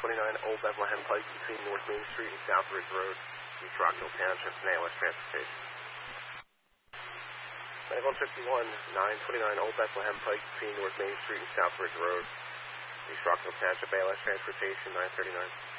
Old Bethlehem Pike between North Main Street and South Ridge Road, East Rockville Township, and ALS Transportation. 9151, 929 Old Bethlehem Pike between North Main Street and South Ridge Road, East Rockville Township, ALS Transportation, 939.